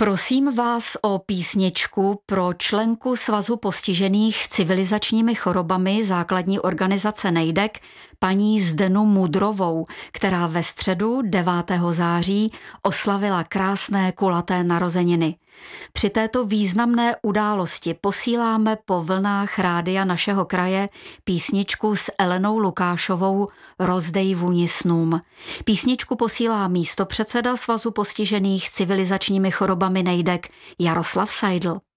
Prosím vás o písničku pro členku Svazu postižených civilizačními chorobami základní organizace Nejdek, paní Zdenu Mudrovou, která ve středu 9. září oslavila krásné kulaté narozeniny. Při této významné události posíláme po vlnách rádia našeho kraje písničku s Elenou Lukášovou Rozdej vůni snům. Písničku posílá místopředseda Svazu postižených civilizačními chorobami Nejdek Jaroslav Seidl.